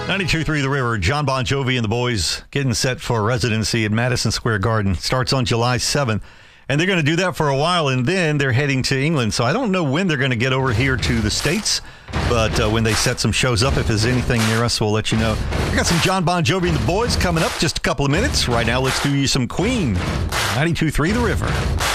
92.3 The River, John Bon Jovi and the boys getting set for residency at Madison Square Garden. Starts on July 7th. And they're going to do that for a while, and then they're heading to England. So I don't know when they're going to get over here to the States, but when they set some shows up, if there's anything near us, we'll let you know. We got some John Bon Jovi and the boys coming up just a couple of minutes. Right now, let's do you some Queen. 92.3 The River.